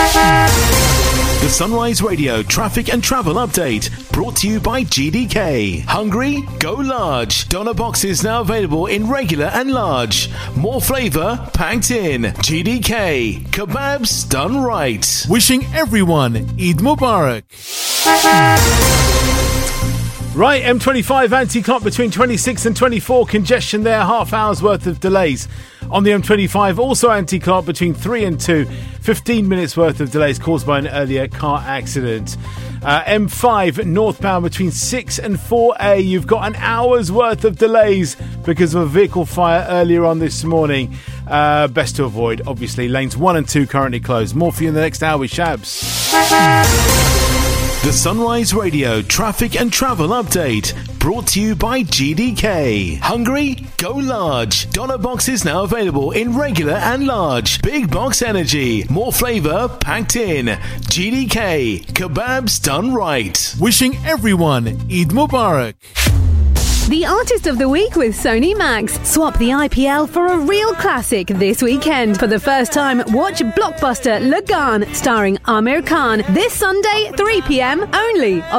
The Sunrise Radio traffic and travel update brought to you by GDK. Hungry? Go large. Doner boxes now available in regular and large. More flavour packed in. GDK. Kebabs done right. Wishing everyone Eid Mubarak. Right, M25 anti-clock between 26 and 24. Congestion there, half hour's worth of delays. On the M25, also anti-clock between 3 and 2. 15 minutes worth of delays caused by an earlier car accident. M5 northbound between 6 and 4A. You've got an hour's worth of delays because of a vehicle fire earlier on this morning. Best to avoid, obviously. Lanes 1 and 2 currently closed. More for you in the next hour with Shabs. The Sunrise Radio traffic and travel update brought to you by GDK. Hungry? Go large. Doner boxes now available in regular and large. Big box energy. More flavour packed in. GDK. Kebabs done right. Wishing everyone Eid Mubarak. The Artist of the Week with Sony Max. Swap the IPL for a real classic this weekend. For the first time, watch blockbuster Lagaan starring Amir Khan this Sunday, 3 p.m. only